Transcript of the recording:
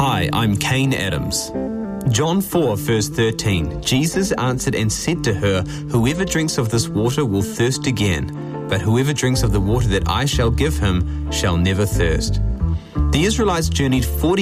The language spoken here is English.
Hi, I'm Kane Adams. John 4, verse 13, Jesus answered and said to her, "Whoever drinks of this water will thirst again, but whoever drinks of the water that I shall give him shall never thirst." The Israelites journeyed 40